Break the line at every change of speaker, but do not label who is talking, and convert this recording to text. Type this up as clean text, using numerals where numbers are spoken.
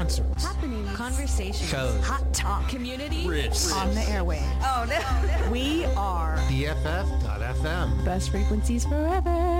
Concerts.
Happening.
Conversation.
Shows.
Hot talk.
Community.
Riffs.
On the airwaves.
Oh, no.
We are
BFF.FM.
best frequencies forever.